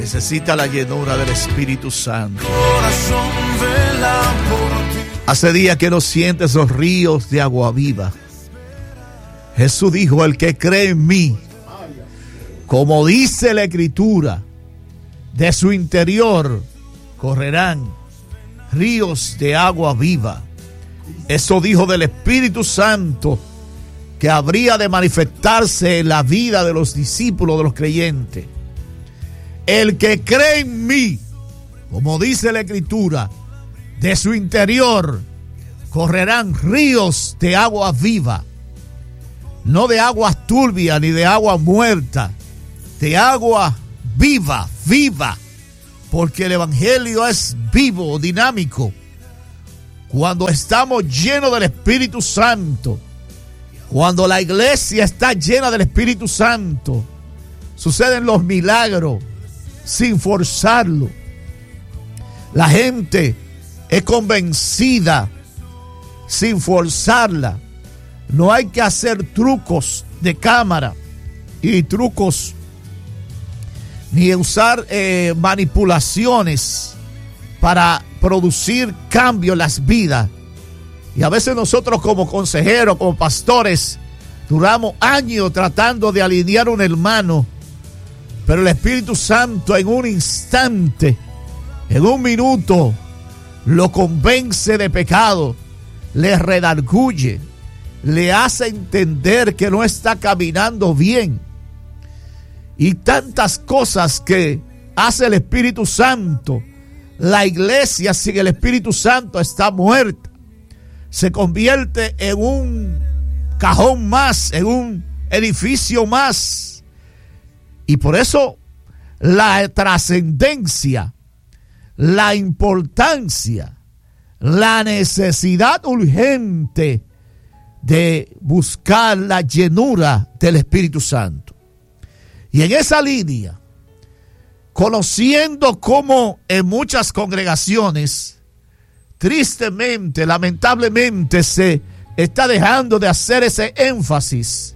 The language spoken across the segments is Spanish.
necesita la llenura del Espíritu Santo. Hace días que no siente esos ríos de agua viva. Jesús dijo: el que cree en mí, como dice la Escritura, de su interior correrán ríos de agua viva. Eso dijo del Espíritu Santo, que habría de manifestarse en la vida de los discípulos, de los creyentes. El que cree en mí, como dice la Escritura, de su interior correrán ríos de agua viva. No de aguas turbias ni de agua muerta, de agua viva, viva. Porque el Evangelio es vivo, dinámico. Cuando estamos llenos del Espíritu Santo, cuando la iglesia está llena del Espíritu Santo, suceden los milagros sin forzarlo. La gente es convencida sin forzarla. No hay que hacer trucos de cámara y trucos, ni usar manipulaciones para producir cambio en las vidas. Y a veces nosotros como consejeros, como pastores, duramos años tratando de alinear un hermano, pero el Espíritu Santo en un instante, en un minuto, lo convence de pecado, le redarguye, le hace entender que no está caminando bien. Y tantas cosas que hace el Espíritu Santo. La iglesia sin el Espíritu Santo está muerta. Se convierte en un cajón más, en un edificio más. Y por eso la trascendencia, la importancia, la necesidad urgente de buscar la llenura del Espíritu Santo. Y en esa línea, conociendo cómo en muchas congregaciones, tristemente, lamentablemente, se está dejando de hacer ese énfasis.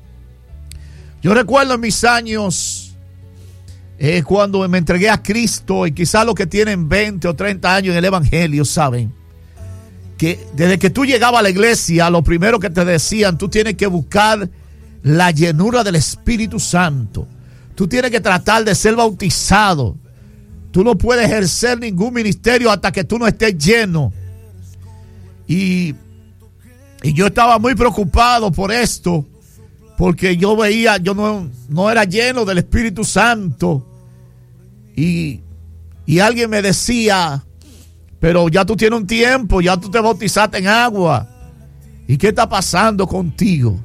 Yo recuerdo en mis años, cuando me entregué a Cristo, y quizás los que tienen 20 o 30 años en el Evangelio saben que desde que tú llegabas a la iglesia, lo primero que te decían: tú tienes que buscar la llenura del Espíritu Santo. Tú tienes que tratar de ser bautizado. Tú no puedes ejercer ningún ministerio hasta que tú no estés lleno. Y yo estaba muy preocupado por esto, porque yo veía, yo no era lleno del Espíritu Santo. Y alguien me decía: pero ya tú tienes un tiempo, ya tú te bautizaste en agua. ¿Y qué está pasando contigo?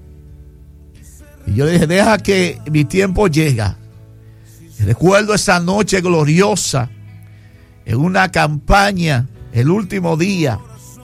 Y yo le dije: deja que mi tiempo llegue. Y recuerdo esa noche gloriosa en una campaña, el último día,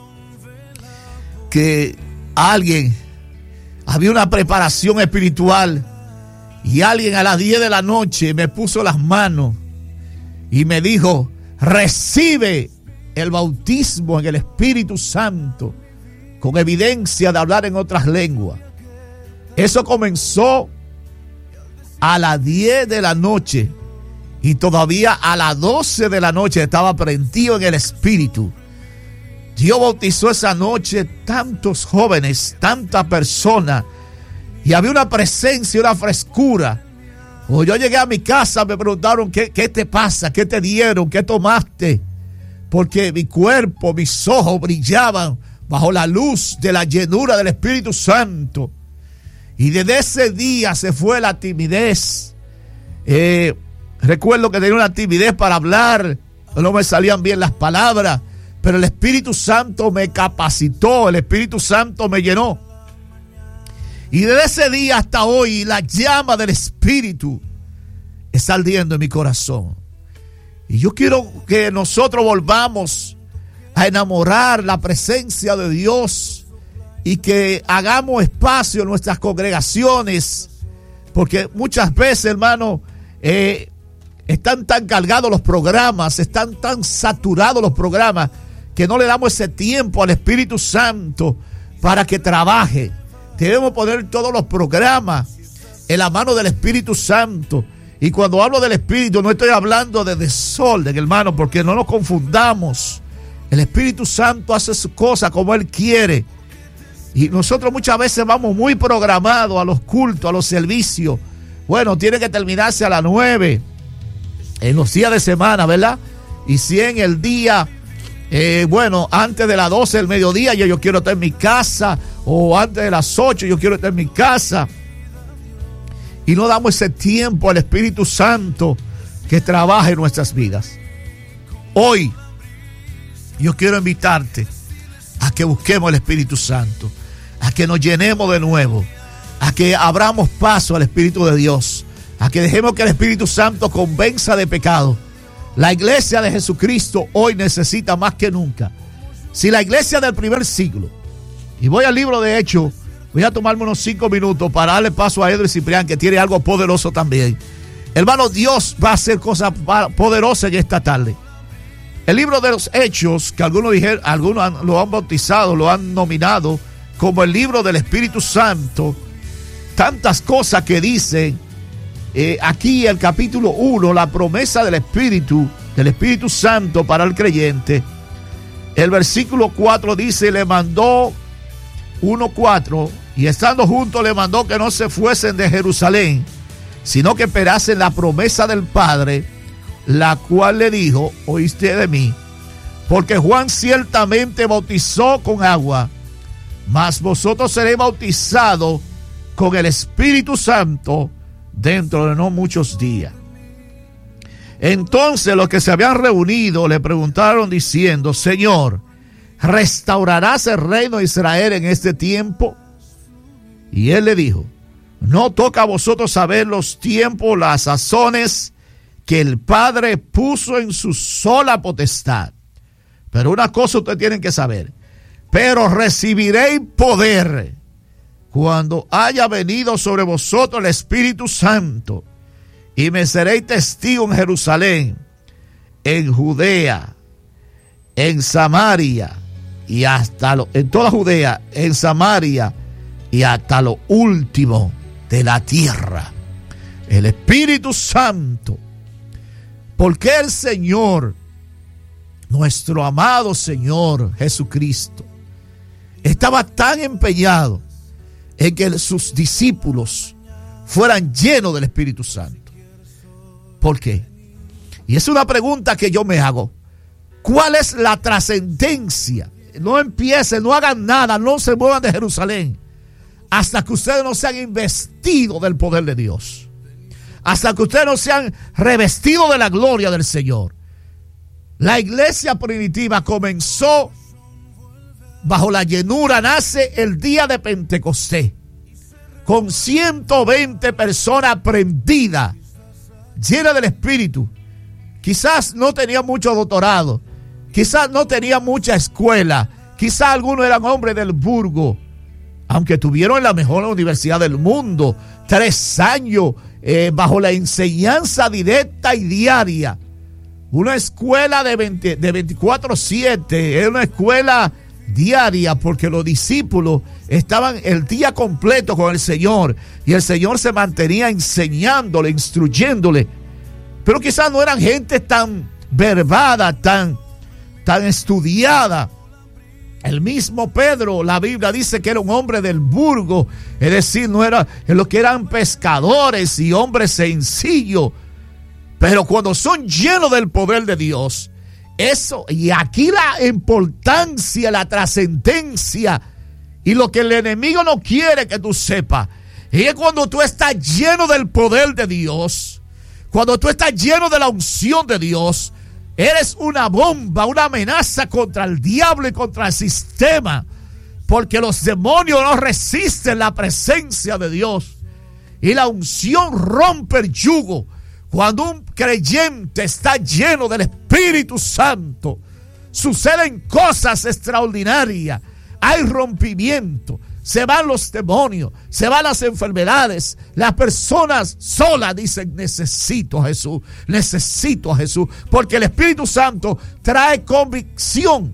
que había una preparación espiritual, y alguien a las 10 de la noche me puso las manos y me dijo: recibe el bautismo en el Espíritu Santo, con evidencia de hablar en otras lenguas. Eso comenzó a las 10 de la noche, y todavía a las 12 de la noche estaba prendido en el Espíritu. Dios bautizó esa noche tantos jóvenes, tantas personas, y había una presencia, una frescura. Cuando yo llegué a mi casa me preguntaron: ¿qué te pasa? ¿Qué te dieron? ¿Qué tomaste? Porque mi cuerpo, mis ojos brillaban bajo la luz de la llenura del Espíritu Santo. Y desde ese día se fue la timidez. Recuerdo que tenía una timidez para hablar, no me salían bien las palabras, pero el Espíritu Santo me capacitó, el Espíritu Santo me llenó. Y desde ese día hasta hoy, la llama del Espíritu está ardiendo en mi corazón. Y yo quiero que nosotros volvamos a enamorar la presencia de Dios, y que hagamos espacio en nuestras congregaciones, porque muchas veces, hermano, están tan cargados los programas, están tan saturados los programas, que no le damos ese tiempo al Espíritu Santo para que trabaje. Debemos poner todos los programas en la mano del Espíritu Santo Y cuando hablo del Espíritu, no estoy hablando de desorden, hermano, porque no nos confundamos. El Espíritu Santo hace sus cosas como Él quiere. Y nosotros muchas veces vamos muy programados a los cultos, a los servicios. Bueno, tiene que terminarse a las 9 en los días de semana, ¿verdad? Y si en el día, antes de las 12 del mediodía yo quiero estar en mi casa, o antes de las 8 yo quiero estar en mi casa. Y no damos ese tiempo al Espíritu Santo que trabaja en nuestras vidas. Hoy yo quiero invitarte a que busquemos el Espíritu Santo, a que nos llenemos de nuevo, a que abramos paso al Espíritu de Dios, a que dejemos que el Espíritu Santo convenza de pecado. La iglesia de Jesucristo hoy necesita más que nunca. Si la iglesia del primer siglo, y voy al libro de Hechos, voy a tomarme unos 5 minutos para darle paso a Edwin Ciprián, que tiene algo poderoso también. Hermano, Dios va a hacer cosas poderosas en esta tarde. El libro de los Hechos, que algunos lo han bautizado, lo han nominado como el libro del Espíritu Santo. Tantas cosas que dicen aquí el capítulo 1, la promesa del Espíritu Santo para el creyente. El versículo 4 dice, le mandó 1:4, y estando juntos le mandó que no se fuesen de Jerusalén, sino que esperasen la promesa del Padre, la cual le dijo, oíste de mí, porque Juan ciertamente bautizó con agua, mas vosotros seréis bautizados con el Espíritu Santo dentro de no muchos días. Entonces los que se habían reunido le preguntaron diciendo, Señor, ¿restaurarás el reino de Israel en este tiempo? Y él le dijo, no toca a vosotros saber los tiempos, las sazones que el Padre puso en su sola potestad. Pero una cosa ustedes tienen que saber, pero recibiréis poder cuando haya venido sobre vosotros el Espíritu Santo, y me seréis testigo en Jerusalén, en Judea, en Samaria, y en toda Judea, en Samaria, y hasta lo último de la tierra. El Espíritu Santo. Porque el Señor, nuestro amado Señor Jesucristo, estaba tan empeñado en que sus discípulos fueran llenos del Espíritu Santo. ¿Por qué? Y es una pregunta que yo me hago. ¿Cuál es la trascendencia? No empiecen, no hagan nada, no se muevan de Jerusalén hasta que ustedes no sean investidos del poder de Dios, hasta que ustedes no sean revestidos de la gloria del Señor. La iglesia primitiva comenzó bajo la llenura, nace el día de Pentecostés, con 120 personas prendidas, llenas del Espíritu. Quizás no tenían mucho doctorado, quizás no tenían mucha escuela, quizás algunos eran hombres del burgo, aunque tuvieron la mejor universidad del mundo, 3 años bajo la enseñanza directa y diaria. Una escuela de 24/7, era una escuela diaria, porque los discípulos estaban el día completo con el Señor, y el Señor se mantenía enseñándole, instruyéndole. Pero quizás no eran gente tan verbada, tan estudiada. El mismo Pedro, la Biblia dice que era un hombre del burgo, es decir, no era lo que eran pescadores y hombres sencillos. Pero cuando son llenos del poder de Dios, eso, y aquí la importancia, la trascendencia, y lo que el enemigo no quiere que tú sepas, es cuando tú estás lleno del poder de Dios, cuando tú estás lleno de la unción de Dios, eres una bomba, una amenaza contra el diablo y contra el sistema, porque los demonios no resisten la presencia de Dios, y la unción rompe el yugo. Cuando un creyente está lleno del Espíritu Santo, suceden cosas extraordinarias. Hay rompimiento, se van los demonios, se van las enfermedades. Las personas solas dicen, necesito a Jesús, porque el Espíritu Santo trae convicción.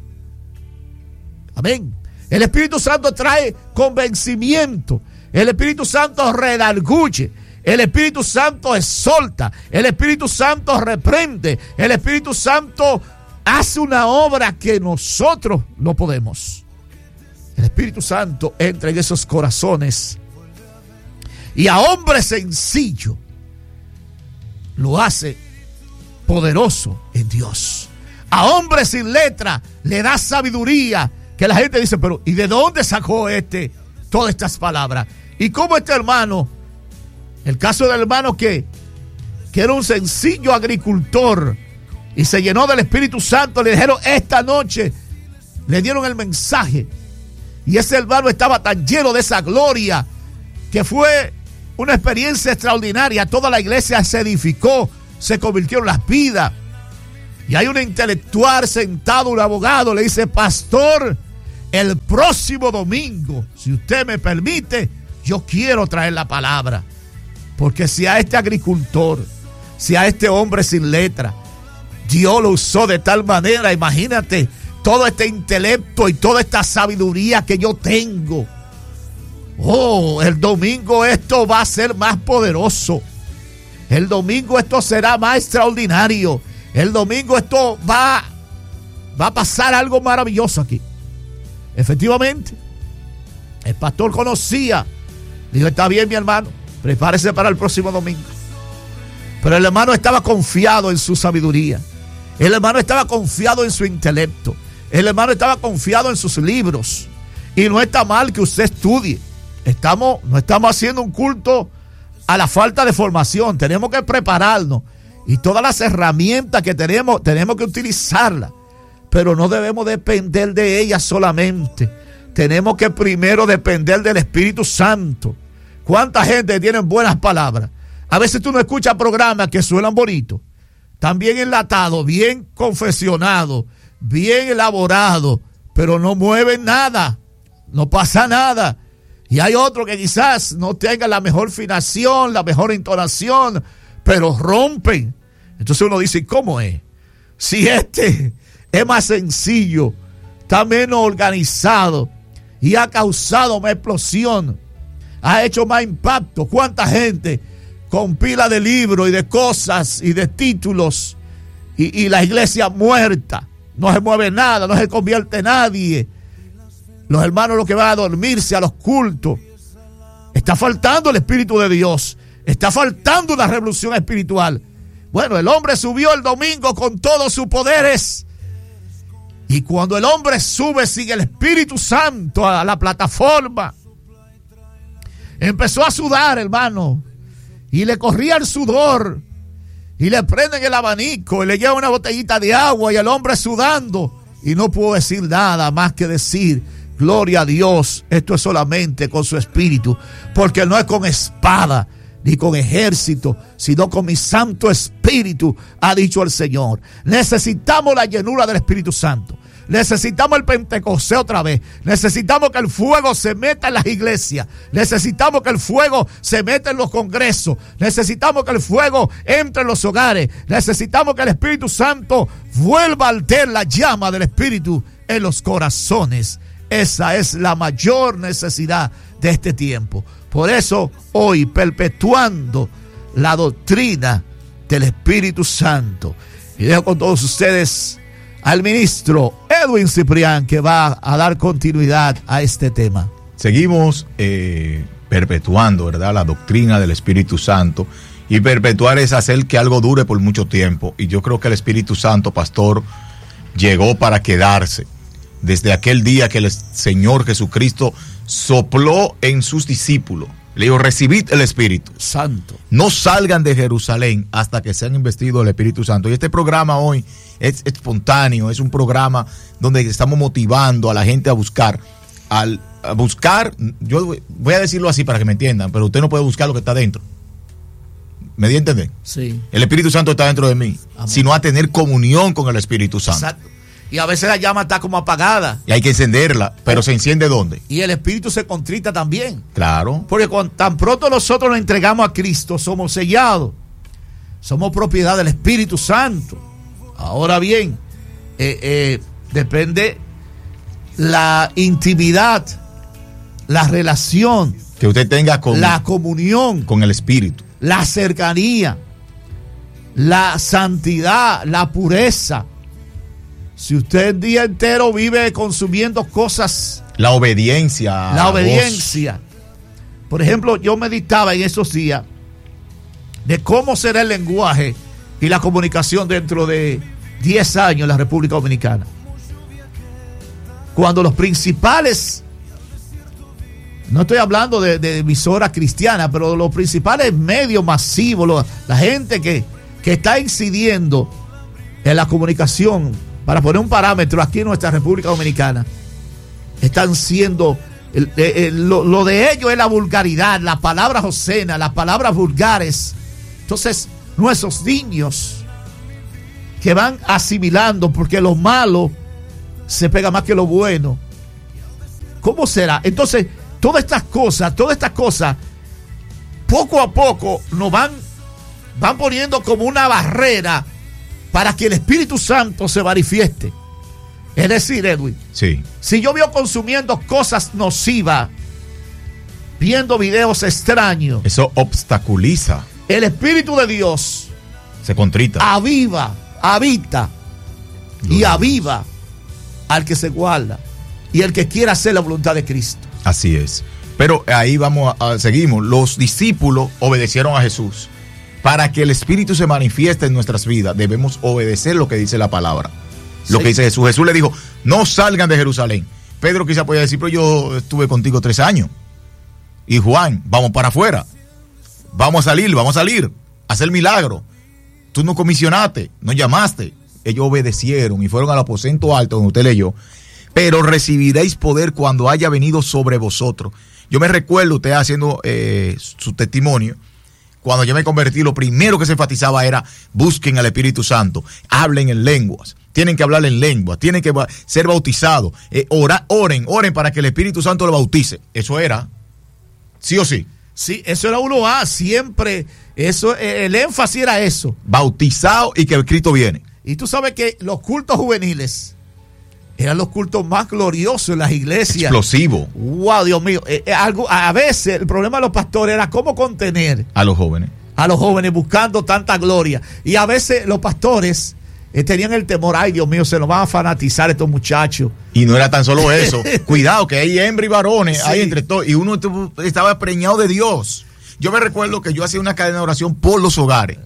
Amén. El Espíritu Santo trae convencimiento. El Espíritu Santo redarguye. El Espíritu Santo exhorta, el Espíritu Santo reprende, el Espíritu Santo hace una obra que nosotros no podemos. El Espíritu Santo entra en esos corazones y a hombre sencillo lo hace poderoso en Dios. A hombre sin letra le da sabiduría, que la gente dice, pero ¿y de dónde sacó todas estas palabras? ¿Y cómo este hermano, el caso del hermano que era un sencillo agricultor y se llenó del Espíritu Santo, le dijeron esta noche, le dieron el mensaje, y ese hermano estaba tan lleno de esa gloria que fue una experiencia extraordinaria. Toda la iglesia se edificó, se convirtieron las vidas. Y hay un intelectual sentado, un abogado, le dice, pastor, el próximo domingo, si usted me permite, yo quiero traer la palabra. Porque si a este agricultor, si a este hombre sin letra, Dios lo usó de tal manera, imagínate, todo este intelecto y toda esta sabiduría que yo tengo. Oh, el domingo esto va a ser más poderoso. El domingo esto será más extraordinario. El domingo esto va a pasar algo maravilloso aquí. Efectivamente, el pastor conocía. Dijo, está bien, mi hermano, prepárese para el próximo domingo. Pero el hermano estaba confiado en su sabiduría. El hermano estaba confiado en su intelecto. El hermano estaba confiado en sus libros. Y no está mal que usted estudie. No estamos haciendo un culto a la falta de formación. Tenemos que prepararnos. Y todas las herramientas que tenemos que utilizarlas. Pero no debemos depender de ellas solamente. Tenemos que primero depender del Espíritu Santo. ¿Cuánta gente tiene buenas palabras? A veces tú no escuchas programas que suenan bonitos. Están bien enlatados, bien confeccionados, bien elaborados, pero no mueven nada. No pasa nada. Y hay otro que quizás no tenga la mejor afinación, la mejor entonación, pero rompen. Entonces uno dice, ¿cómo es? Si este es más sencillo, está menos organizado y ha causado más explosión, ha hecho más impacto. ¿Cuánta gente con pila de libros y de cosas y de títulos y la iglesia muerta? No se mueve nada, no se convierte nadie. Los hermanos los que van a dormirse a los cultos. Está faltando el Espíritu de Dios. Está faltando una revolución espiritual. Bueno, el hombre subió el domingo con todos sus poderes. Y cuando el hombre sube sin el Espíritu Santo a la plataforma, empezó a sudar, hermano. Y le corría el sudor. Y le prenden el abanico y le llevan una botellita de agua y el hombre sudando. Y no pudo decir nada más que decir, gloria a Dios, esto es solamente con su Espíritu, porque no es con espada ni con ejército, sino con mi Santo Espíritu, ha dicho el Señor. Necesitamos la llenura del Espíritu Santo. Necesitamos el Pentecostés otra vez. Necesitamos que el fuego se meta en las iglesias. Necesitamos que el fuego se meta en los congresos. Necesitamos que el fuego entre en los hogares. Necesitamos que el Espíritu Santo vuelva a arder la llama del Espíritu en los corazones. Esa es la mayor necesidad de este tiempo. Por eso hoy, perpetuando la doctrina del Espíritu Santo, y dejo con todos ustedes al ministro Edwin Ciprián, que va a dar continuidad a este tema. Seguimos perpetuando, ¿verdad?, la doctrina del Espíritu Santo. Y perpetuar es hacer que algo dure por mucho tiempo. Y yo creo que el Espíritu Santo, pastor, llegó para quedarse. Desde aquel día que el Señor Jesucristo sopló en sus discípulos, le dijo, recibid el Espíritu Santo. No salgan de Jerusalén hasta que sean investidos del Espíritu Santo. Y este programa hoy es espontáneo, es un programa donde estamos motivando a la gente a buscar, yo voy a decirlo así para que me entiendan, pero usted no puede buscar lo que está dentro. ¿Me di a entender? Sí. El Espíritu Santo está dentro de mí, amén, sino a tener comunión con el Espíritu Santo. Exacto. Y a veces la llama está como apagada. Y hay que encenderla, pero ¿se enciende dónde? Y el Espíritu se contrita también. Claro. Porque tan pronto nosotros nos entregamos a Cristo, somos sellados. Somos propiedad del Espíritu Santo. Ahora bien, depende la intimidad, la relación que usted tenga con la comunión, con el Espíritu. la cercanía, la santidad, la pureza. Si usted el día entero vive consumiendo cosas, la obediencia. La obediencia. Por ejemplo, yo meditaba en esos días de cómo será el lenguaje y la comunicación dentro de 10 años en la República Dominicana. Cuando los principales, no estoy hablando de emisoras cristianas, pero los principales medios masivos, la gente que está incidiendo en la comunicación, para poner un parámetro aquí en nuestra República Dominicana, están siendo, lo de ellos es la vulgaridad, las palabras obscenas, las palabras vulgares. Entonces, nuestros niños que van asimilando, porque lo malo se pega más que lo bueno. ¿Cómo será? Entonces, todas estas cosas, poco a poco nos van poniendo como una barrera para que el Espíritu Santo se manifieste. Es decir, Edwin, sí, si yo veo consumiendo cosas nocivas, viendo videos extraños, eso obstaculiza. El Espíritu de Dios se contrita, habita y aviva al que se guarda y el que quiera hacer la voluntad de Cristo. Así es. Pero ahí seguimos. Los discípulos obedecieron a Jesús. Para que el Espíritu se manifieste en nuestras vidas, debemos obedecer lo que dice la palabra. Lo que dice Jesús. Jesús le dijo, no salgan de Jerusalén. Pedro quizá podía decir, pero yo estuve contigo 3 años. Y Juan, vamos para afuera. Vamos a salir, a hacer milagro. Tú nos comisionaste, nos llamaste. Ellos obedecieron y fueron al aposento alto donde usted leyó. Pero recibiréis poder cuando haya venido sobre vosotros. Yo me recuerdo usted haciendo su testimonio. Cuando yo me convertí, lo primero que se enfatizaba era busquen al Espíritu Santo, hablen en lenguas, tienen que hablar en lenguas, tienen que ser bautizados, oren para que el Espíritu Santo lo bautice. Eso era, sí o sí. Sí, eso era 1A, siempre, eso, el énfasis era eso. Bautizado y que el Cristo viene. Y tú sabes que los cultos juveniles eran los cultos más gloriosos en las iglesias. Explosivo. Wow, Dios mío. A veces el problema de los pastores era cómo contener a los jóvenes buscando tanta gloria. Y a veces los pastores tenían el temor, ay Dios mío, se nos van a fanatizar estos muchachos. Y no era tan solo eso. Cuidado, que hay hembra y varones, sí, hay entre todos. Y uno estaba preñado de Dios. Yo me recuerdo que yo hacía una cadena de oración por los hogares,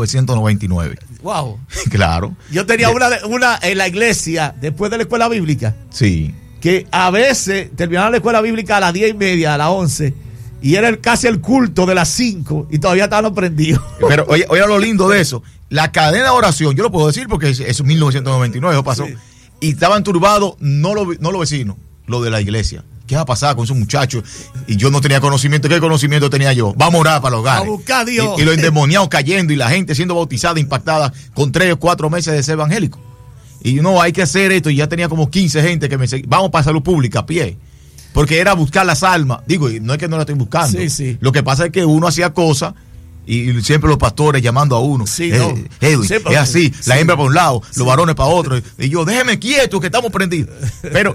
1999. Wow. Claro. Yo tenía una en la iglesia, después de la escuela bíblica. Sí. Que a veces terminaba la escuela bíblica a las 10:30, a las 11, y era casi el culto de las 5, y todavía estaban prendidos. Pero oye lo lindo de eso. La cadena de oración, yo lo puedo decir porque eso es 1999, eso pasó. Sí. Y estaban turbados no los vecinos, lo de la iglesia. ¿Qué va a pasar con esos muchachos? Y yo no tenía conocimiento. ¿Qué conocimiento tenía yo? Vamos a orar para los hogares. A buscar a Dios. Y los endemoniados cayendo y la gente siendo bautizada, impactada con 3 o 4 meses de ser evangélico. Y no, hay que hacer esto. Y ya tenía como 15 gente que me seguía. Vamos para salud pública a pie. Porque era buscar las almas. Digo, no es que no la estoy buscando. Sí, sí. Lo que pasa es que uno hacía cosas. Y siempre los pastores llamando a uno. Sí, no. Edwin, sí, es así, sí, la hembra para un lado, sí, los varones para otro. Y yo, déjeme quieto que estamos prendidos. Pero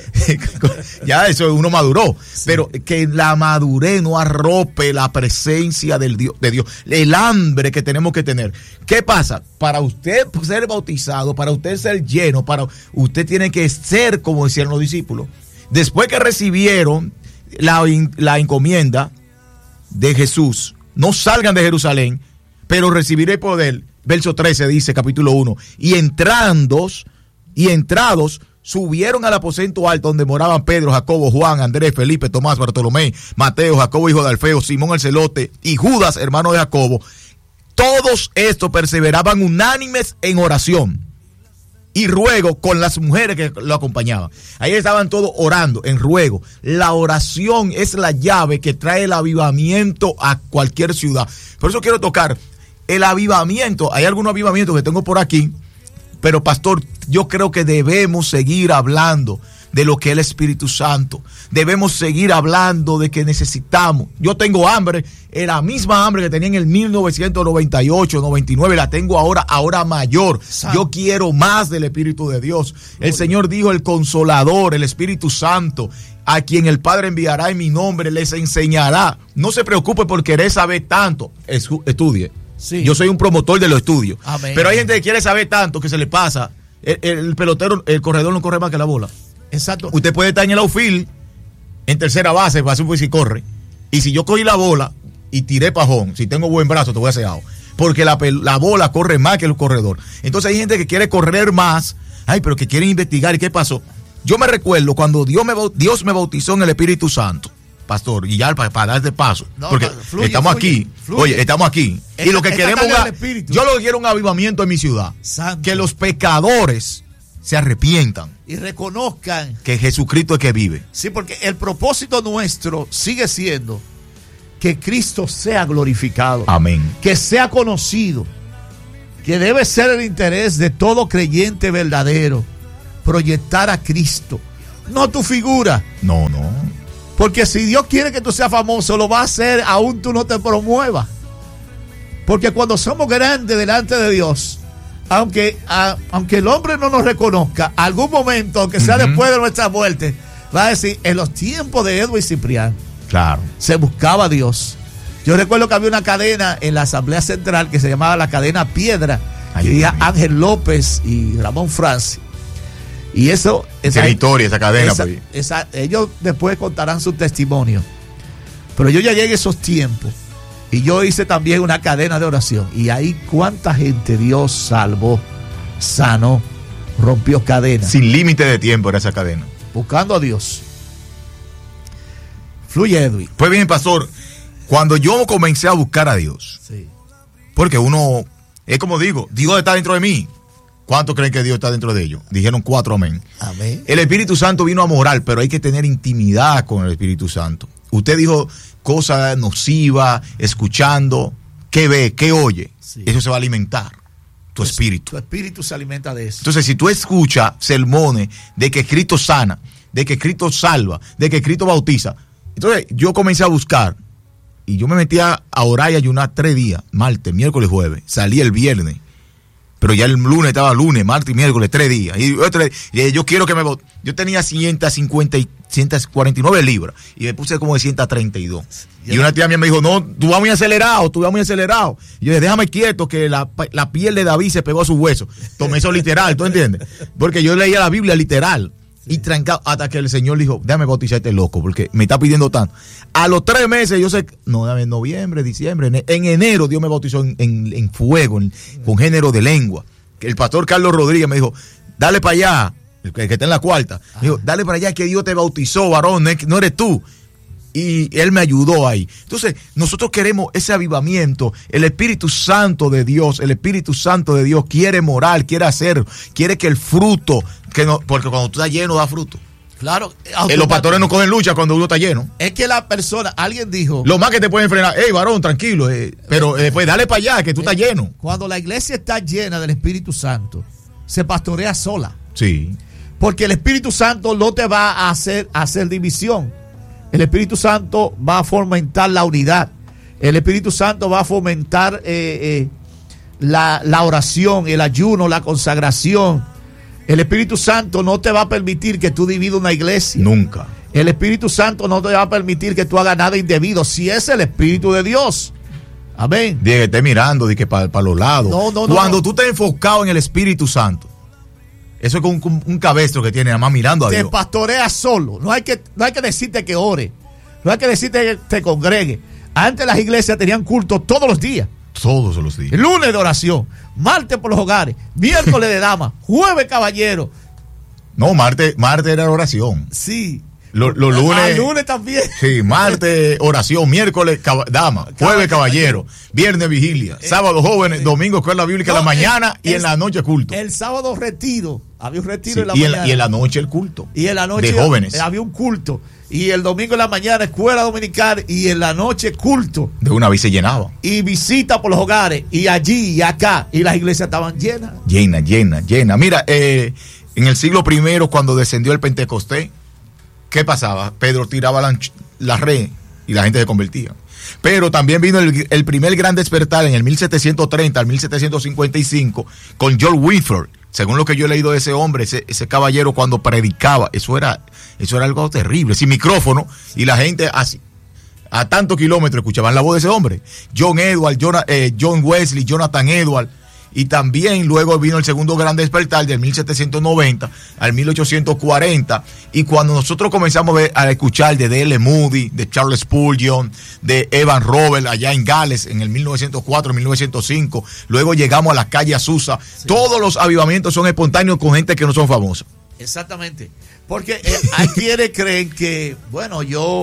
ya eso uno maduró. Sí. Pero que la madurez no arrope la presencia de Dios. El hambre que tenemos que tener. ¿Qué pasa? Para usted ser bautizado, para usted ser lleno, usted tiene que ser como decían los discípulos. Después que recibieron la encomienda de Jesús, no salgan de Jerusalén, pero recibiré poder. Verso 13 dice, capítulo 1. Y entrados, subieron al aposento alto donde moraban Pedro, Jacobo, Juan, Andrés, Felipe, Tomás, Bartolomé, Mateo, Jacobo, hijo de Alfeo, Simón el Celote y Judas, hermano de Jacobo. Todos estos perseveraban unánimes en oración y ruego con las mujeres que lo acompañaban. Ahí estaban todos orando, en ruego. La oración es la llave que trae el avivamiento a cualquier ciudad. Por eso quiero tocar el avivamiento. Hay algunos avivamientos que tengo por aquí, pero pastor, yo creo que debemos seguir hablando de lo que es el Espíritu Santo. Debemos seguir hablando de que necesitamos. Yo tengo hambre, la misma hambre que tenía en el 1998, 99, la tengo ahora mayor. Yo quiero más del Espíritu de Dios. El Señor dijo, el Consolador, el Espíritu Santo, a quien el Padre enviará en mi nombre, les enseñará. No se preocupe por querer saber tanto. Estudie. Sí. Yo soy un promotor de los estudios. Amén. Pero hay gente que quiere saber tanto que se le pasa. El pelotero, el corredor no corre más que la bola. Exacto. Usted puede estar en el outfield, en tercera base, para hacer un si corre. Y si yo cogí la bola y tiré pajón, si tengo buen brazo, te voy a hacer out. Porque la bola corre más que el corredor. Entonces hay gente que quiere correr más, pero que quiere investigar. ¿Y qué pasó? Yo me recuerdo cuando Dios me bautizó en el Espíritu Santo, pastor, y ya para darte paso, porque estamos aquí. Oye, estamos aquí. Y lo que queremos, yo lo que quiero es un avivamiento en mi ciudad. Santo. Que los pecadores se arrepientan y reconozcan que Jesucristo es que vive. Sí, porque el propósito nuestro sigue siendo que Cristo sea glorificado. Amén. Que sea conocido. Que debe ser el interés de todo creyente verdadero. Proyectar a Cristo. No tu figura. No. Porque si Dios quiere que tú seas famoso, lo va a hacer aún tú no te promuevas. Porque cuando somos grandes delante de Dios, aunque el hombre no nos reconozca, algún momento, aunque sea después de nuestra muerte, va a decir, en los tiempos de Edwin Ciprián, claro, se buscaba a Dios. Yo recuerdo que había una cadena en la Asamblea Central que se llamaba la cadena Piedra, que había Ángel López y Ramón Francis. Y eso, esa historia, esa cadena. Ellos después contarán su testimonio. Pero yo ya llegué a esos tiempos. Y yo hice también una cadena de oración. Y ahí cuánta gente Dios salvó, sanó, rompió cadenas. Sin límite de tiempo era esa cadena. Buscando a Dios. Fluye, Edwin. Pues bien, pastor, cuando yo comencé a buscar a Dios, sí, porque uno, es como digo, Dios está dentro de mí. ¿Cuántos creen que Dios está dentro de ellos? Dijeron 4 amén. Amén. El Espíritu Santo vino a morar, pero hay que tener intimidad con el Espíritu Santo. Usted dijo cosas nocivas, escuchando, ¿qué ve? ¿Qué oye? Sí. Eso se va a alimentar, tu espíritu. Tu espíritu se alimenta de eso. Entonces, si tú escuchas sermones de que Cristo sana, de que Cristo salva, de que Cristo bautiza, entonces yo comencé a buscar y yo me metí a orar y ayunar 3 días, martes, miércoles, jueves. Salí el viernes. Pero ya el lunes estaba lunes, martes y miércoles, 3 días. Y yo quiero que me vote. Yo tenía 149 libras. Y me puse como de 132. Y una tía mía me dijo, no, tú vas muy acelerado. Y yo dije, déjame quieto que la piel de David se pegó a su hueso. Tomé eso literal, ¿tú entiendes? Porque yo leía la Biblia literal. Y trancado, hasta que el Señor dijo, déjame bautizarte loco, porque me está pidiendo tanto. A los 3 meses, yo sé, en noviembre, diciembre, en enero, Dios me bautizó en fuego, con género de lengua. El pastor Carlos Rodríguez me dijo, dale para allá, el que está en la cuarta. Me dijo, dale para allá que Dios te bautizó, varón, no eres tú. Y él me ayudó ahí. Entonces, nosotros queremos ese avivamiento. El Espíritu Santo de Dios, quiere morar, quiere que el fruto, porque cuando tú estás lleno da fruto. Claro. Los pastores no cogen lucha cuando uno está lleno. Es que la persona, alguien dijo, lo más que te pueden frenar, varón, tranquilo, pero después dale para allá, que tú estás lleno. Cuando la iglesia está llena del Espíritu Santo, se pastorea sola. Sí. Porque el Espíritu Santo no te va a hacer división. El Espíritu Santo va a fomentar la unidad. El Espíritu Santo va a fomentar la oración, el ayuno, la consagración. El Espíritu Santo no te va a permitir que tú dividas una iglesia. Nunca. El Espíritu Santo no te va a permitir que tú hagas nada indebido. Si es el Espíritu de Dios. Amén. Diga que esté mirando para los lados. Cuando tú estás enfocado en el Espíritu Santo, eso es como un cabestro que tiene nada más mirando a Dios. Te pastorea solo. No hay que decirte que ore. No hay que decirte que te congregue. Antes las iglesias tenían culto todos los días. Todos los días. Lunes de oración, martes por los hogares, miércoles de damas, jueves caballero. No, martes era oración. Sí. Los lunes. Lunes también. Sí, martes oración, miércoles dama, jueves caballero, viernes vigilia, sábado jóvenes, domingo escuela bíblica en la mañana y en la noche culto. El sábado retiro, había un retiro en la mañana. Y en la noche el culto. Y en la noche de jóvenes. Había un culto. Y el domingo en la mañana escuela dominical y en la noche culto. De una vez se llenaba. Y visita por los hogares y allí y acá. Y las iglesias estaban llenas. Llena. Mira, En el siglo I, cuando descendió el Pentecostés, ¿qué pasaba? Pedro tiraba la red y la gente se convertía. Pero también vino el primer gran despertar en el 1730 al 1755 con John Whitfield. Según lo que yo he leído de ese hombre, ese caballero cuando predicaba, eso era algo terrible, sin micrófono, y la gente así, a tantos kilómetros escuchaban la voz de ese hombre. John Edward, John Wesley, Jonathan Edward. Y también luego vino el segundo gran despertar del 1790 al 1840. Y cuando nosotros comenzamos a escuchar de D.L. Moody, de Charles Spurgeon, de Evan Roberts allá en Gales en el 1904, 1905, luego llegamos a la calle Azusa. Sí. Todos los avivamientos son espontáneos con gente que no son famosos. Exactamente. Porque hay quienes creen que, bueno,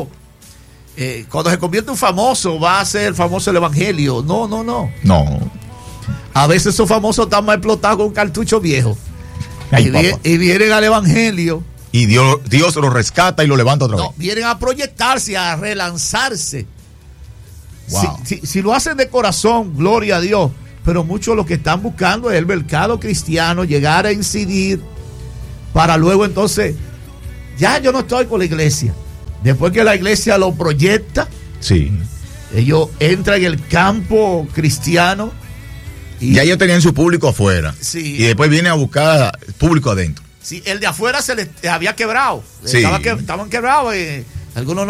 cuando se convierte un famoso va a ser famoso el evangelio. No. No. A veces esos famosos están más explotados con un cartucho viejo. Ay, y vienen al evangelio. Y Dios los rescata y lo levanta otra vez. Vienen a proyectarse, a relanzarse. Wow. Si lo hacen de corazón, gloria a Dios. Pero muchos lo que están buscando es el mercado cristiano, llegar a incidir para luego entonces, ya yo no estoy con la iglesia. Después que la iglesia lo proyecta, sí, ellos entran en el campo cristiano. Y ya ellos tenían su público afuera. Sí. Y después vienen a buscar público adentro. Sí, el de afuera se les había quebrado. Sí. Estaban quebrados. Algunos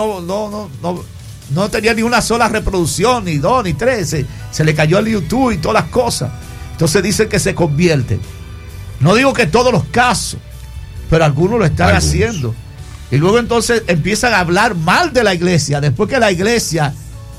no tenían ni una sola reproducción, ni dos, ni tres. Se le cayó el YouTube y todas las cosas. Entonces dicen que se convierten. No digo que todos los casos, pero algunos lo están haciendo. Y luego entonces empiezan a hablar mal de la iglesia. Después que la iglesia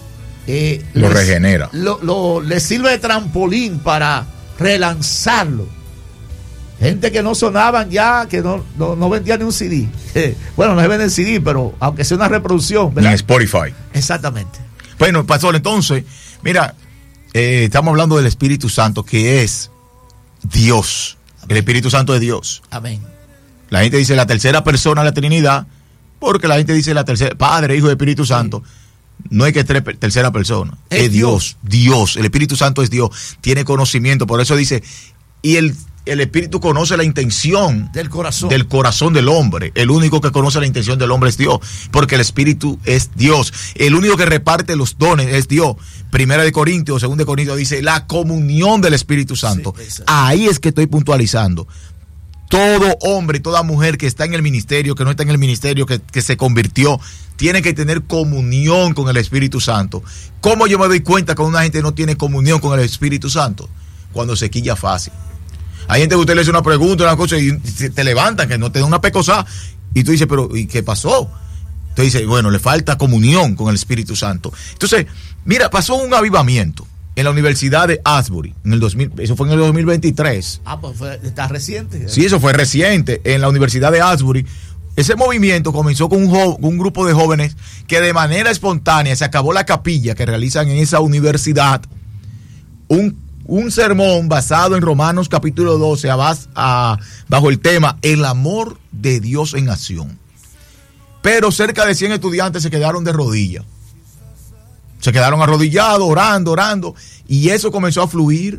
lo regenera. Le sirve de trampolín para relanzarlo. Gente que no sonaban ya, que no vendían ni un CD. Bueno, no se venden CD, pero aunque sea una reproducción, ¿verdad? En Spotify. Exactamente. Bueno, pastor, entonces, mira, estamos hablando del Espíritu Santo, que es Dios. Amén. El Espíritu Santo es Dios. Amén. La gente dice la tercera persona de la Trinidad, porque la gente dice la tercera, Padre, Hijo y Espíritu Santo. Sí. No es que es tercera persona, es Dios. Dios, el Espíritu Santo es Dios, tiene conocimiento, por eso dice, y el Espíritu conoce la intención del corazón del hombre. El único que conoce la intención del hombre es Dios, porque el Espíritu es Dios. El único que reparte los dones es Dios. Primera de Corintios, segunda de Corintios dice la comunión del Espíritu Santo. Sí, ahí es que estoy puntualizando. Todo hombre y toda mujer que está en el ministerio, que no está en el ministerio, que se convirtió, tiene que tener comunión con el Espíritu Santo. ¿Cómo yo me doy cuenta que una gente no tiene comunión con el Espíritu Santo? Cuando se quilla fácil. Hay gente que usted le hace una pregunta, una cosa, y te levantan, que no te da una pecosa, y tú dices, pero ¿y qué pasó? Entonces dice, bueno, le falta comunión con el Espíritu Santo. Entonces, mira, pasó un avivamiento en la Universidad de Asbury, eso fue en el 2023. Pues está reciente. Sí, eso fue reciente, en la Universidad de Asbury. Ese movimiento comenzó con un grupo de jóvenes que de manera espontánea se acabó la capilla que realizan en esa universidad. Un sermón basado en Romanos capítulo 12 bajo el tema El amor de Dios en acción. Pero cerca de 100 estudiantes se quedaron de rodillas. Se quedaron arrodillados, orando, y eso comenzó a fluir.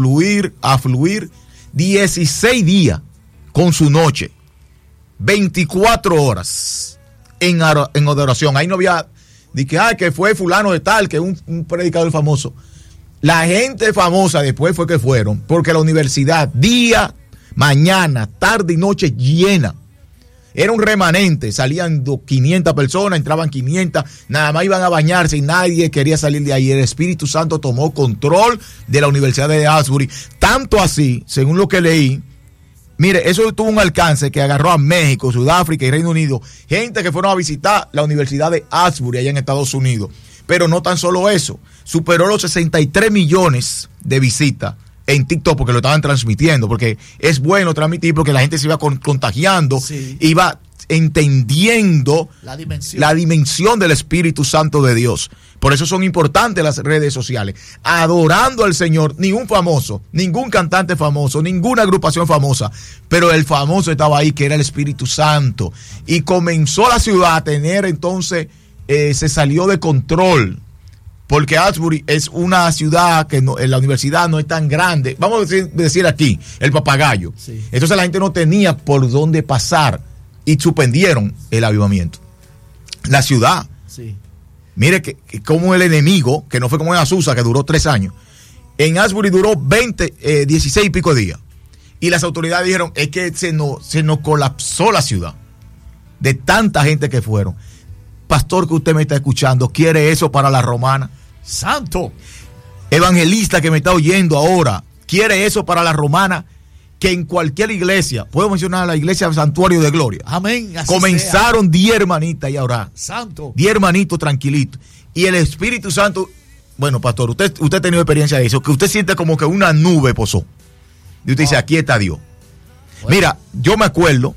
16 días con su noche, 24 horas en adoración. Ahí no había que fue fulano de tal, que un predicador famoso. La gente famosa después fue que fueron, porque la universidad, día, mañana, tarde y noche llena. Era un remanente, salían 500 personas, entraban 500, nada más iban a bañarse y nadie quería salir de ahí. El Espíritu Santo tomó control de la Universidad de Asbury, tanto así, según lo que leí, mire, eso tuvo un alcance que agarró a México, Sudáfrica y Reino Unido, gente que fueron a visitar la Universidad de Asbury allá en Estados Unidos. Pero no tan solo eso, superó los 63 millones de visitas en TikTok, porque lo estaban transmitiendo, porque es bueno transmitir, porque la gente se iba contagiando, sí, iba entendiendo la dimensión del Espíritu Santo de Dios. Por eso son importantes las redes sociales, adorando al Señor. Ni un famoso, ningún cantante famoso, ninguna agrupación famosa, pero el famoso estaba ahí, que era el Espíritu Santo, y comenzó la ciudad a tener entonces, se salió de control. porque Asbury es una ciudad que la universidad no es tan grande. Vamos a decir aquí, el Papagayo. Sí. Entonces la gente no tenía por dónde pasar y suspendieron el avivamiento. La ciudad. Sí. Mire que como el enemigo, que no fue como en Azusa, que duró 3 años, en Asbury duró 16 y pico días. Y las autoridades dijeron, es que se nos colapsó la ciudad de tanta gente que fueron. Pastor que usted me está escuchando, ¿quiere eso para la romana? Santo. Evangelista que me está oyendo ahora, ¿quiere eso para la romana? Que en cualquier iglesia, puedo mencionar la iglesia Santuario de Gloria. Amén. Así comenzaron 10 hermanitas y ahora. Santo. 10 hermanitos tranquilitos. Y el Espíritu Santo, bueno, pastor, usted ha tenido experiencia de eso, que usted siente como que una nube posó. Y usted dice, aquí está Dios. Bueno. Mira, yo me acuerdo,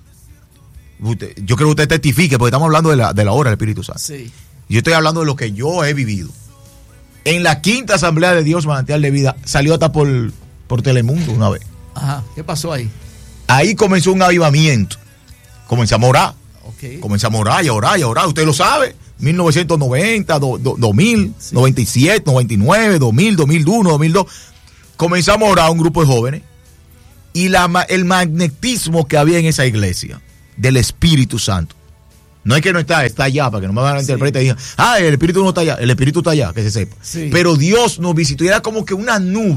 yo creo que usted testifique, porque estamos hablando de la hora del Espíritu Santo. Sí. Yo estoy hablando de lo que yo he vivido. En la 5ª Asamblea de Dios Manantial de Vida, salió hasta por Telemundo una vez. Ajá, ¿qué pasó ahí? Ahí comenzó un avivamiento. Comenzamos a orar. Okay. Comenzamos a orar y a orar y a orar. Usted lo sabe. 1990, 2000, sí. 97, 99, 2000, 2001, 2002. Comenzamos a orar un grupo de jóvenes. Y el magnetismo que había en esa iglesia del Espíritu Santo. No es que no está allá, para que no me van a interpretar y digan, el Espíritu no está allá. El Espíritu está allá, que se sepa. Sí. Pero Dios nos visitó y era como que una nube.